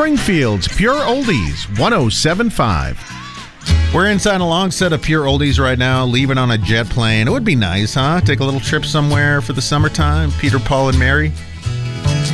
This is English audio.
Springfield's Pure Oldies 107.5. We're inside a long set of Pure Oldies right now, leaving on a jet plane. It would be nice, huh? Take a little trip somewhere for the summertime. Peter, Paul, and Mary.